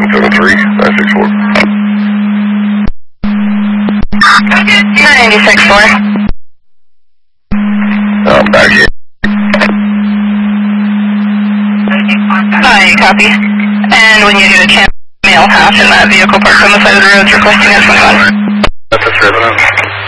773, 964. 964. Back here. Hi, copy. And when you get a chance, male half in that vehicle parked on the side of the road requesting S21. That's a Revenant.